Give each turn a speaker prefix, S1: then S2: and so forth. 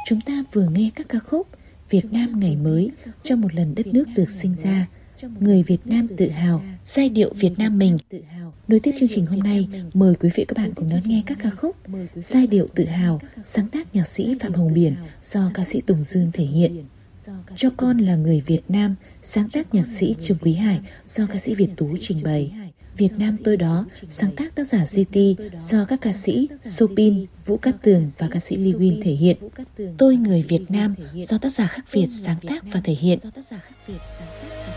S1: Chúng ta vừa nghe các ca khúc Việt Nam ngày mới cho một lần đất nước được sinh ra, người Việt Nam tự hào, giai điệu Việt Nam mình. Nối tiếp chương trình hôm nay, mời quý vị các bạn cùng đón nghe các ca khúc Giai điệu tự hào, sáng tác nhạc sĩ Phạm Hồng Biển do ca sĩ Tùng Dương thể hiện. Cho con là người Việt Nam, sáng tác nhạc sĩ Trương Quý Hải do ca sĩ Việt Tú trình bày. Việt Nam tôi đó, sáng tác tác giả GT do các ca sĩ Sopin, Vũ Cát Tường và ca sĩ Lee Win thể hiện. Tôi người Việt Nam do tác giả Khắc Việt sáng tác và thể hiện.